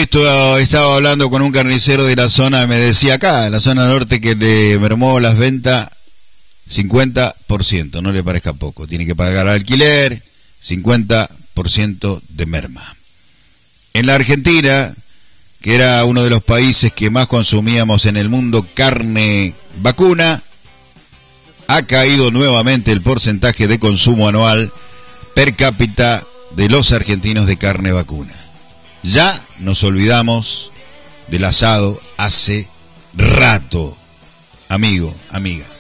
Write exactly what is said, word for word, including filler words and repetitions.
esto estaba hablando con un carnicero de la zona, me decía acá, en la zona norte, que le mermó las ventas cincuenta por ciento, no le parezca poco. Tiene que pagar alquiler, cincuenta por ciento de merma. En la Argentina, que era uno de los países que más consumíamos en el mundo carne vacuna, ha caído nuevamente el porcentaje de consumo anual per cápita de los argentinos de carne vacuna. Ya nos olvidamos del asado hace rato, amigo, amiga.